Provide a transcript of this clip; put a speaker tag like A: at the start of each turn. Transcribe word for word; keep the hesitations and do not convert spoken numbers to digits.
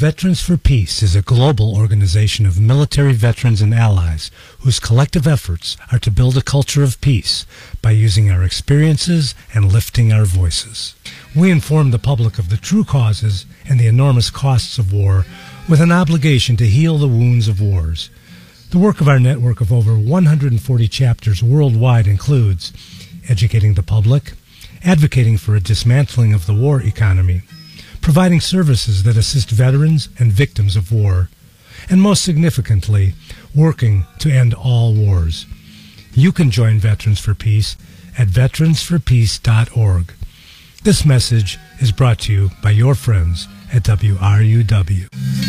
A: Veterans for Peace is a global organization of military veterans and allies whose collective efforts are to build a culture of peace by using our experiences and lifting our voices. We inform the public of the true causes and the enormous costs of war with an obligation to heal the wounds of wars. The work of our network of over one hundred forty chapters worldwide includes educating the public, advocating for a dismantling of the war economy, providing services that assist veterans and victims of war, and most significantly, working to end all wars. You can join Veterans for Peace at veterans for peace dot org. This message is brought to you by your friends at W R U W.